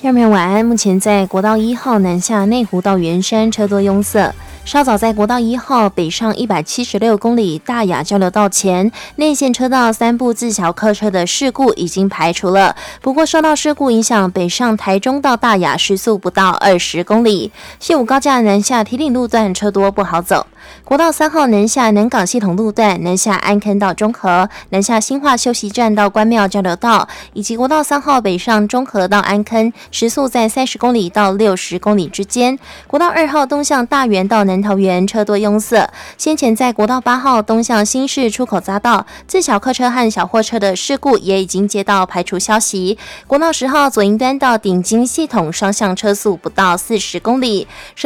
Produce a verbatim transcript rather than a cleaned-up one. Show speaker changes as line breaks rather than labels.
朋友们晚安。目前在国道一号南下内湖到圆山车多拥塞。稍早在国道一号北上一百七十六公里大雅交流道前，内线车道三部自小客车的事故已经排除了。不过受到事故影响，北上台中到大雅时速不到二十公里。西武高架南下堤顶路段车多不好走。国道三号南下南港系统路段，南下安坑到中和，南下新化休息站到关庙交流道，以及国道三号北上中和到安坑，时速在三十公里到六十公里之间。国道二号东向大园到南桃园车多拥塞。先前在国道八号东向新市出口匝道，自小客车和小货车的事故也已经接到排除消息。国道十号左营端到顶金系统双向车速不到四十公里。